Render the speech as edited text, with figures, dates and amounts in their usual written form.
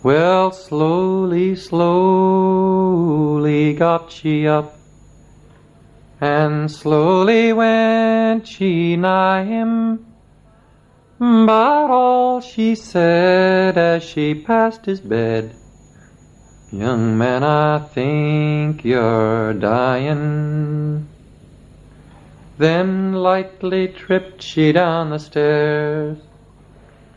Well, slowly, slowly got she up, and slowly went she nigh him. But all she said as she passed his bed, "Young man, I think you're dying." Then lightly tripped she down the stairs,